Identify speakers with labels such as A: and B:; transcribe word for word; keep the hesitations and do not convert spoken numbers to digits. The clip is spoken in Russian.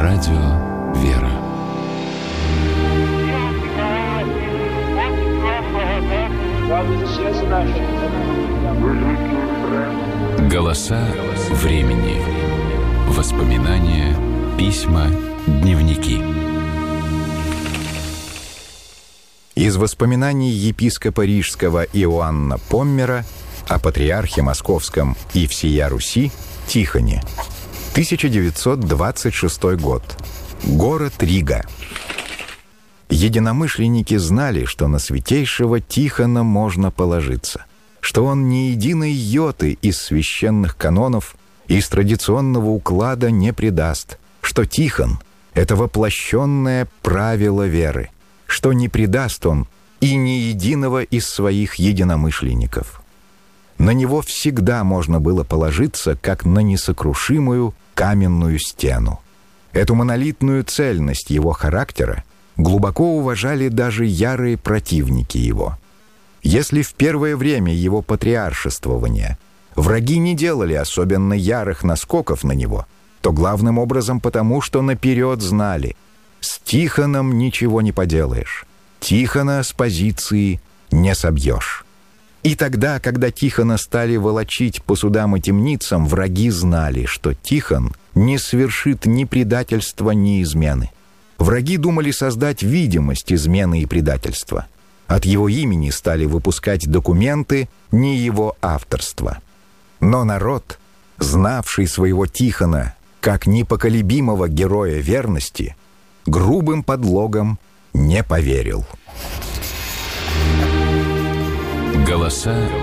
A: Радио «Вера». Голоса времени. Воспоминания, письма, дневники.
B: Из воспоминаний епископа Рижского Иоанна Поммера о патриархе Московском и всея Руси Тихоне. тысяча девятьсот двадцать шестой год. Город Рига. Единомышленники знали, что на святейшего Тихона можно положиться, что он ни единой йоты из священных канонов, из традиционного уклада не предаст, что Тихон — это воплощенное правило веры, что не предаст он и ни единого из своих единомышленников. На него всегда можно было положиться, как на несокрушимую каменную стену. Эту монолитную цельность его характера глубоко уважали даже ярые противники его. Если в первое время его патриаршествования враги не делали особенно ярых наскоков на него, то главным образом потому, что наперед знали: с Тихоном ничего не поделаешь, Тихона с позиции не собьешь. И тогда, когда Тихона стали волочить по судам и темницам, враги знали, что Тихон не совершит ни предательства, ни измены. Враги думали создать видимость измены и предательства. От его имени стали выпускать документы не его авторства. Но народ, знавший своего Тихона как непоколебимого героя верности, грубым подлогом не поверил.
A: Голоса